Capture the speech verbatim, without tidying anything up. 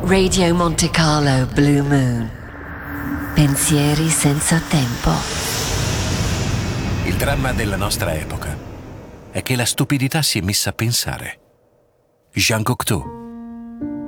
Radio Monte Carlo Blue Moon. Pensieri senza tempo. Il dramma della nostra epoca è che la stupidità si è messa a pensare. Jean Cocteau.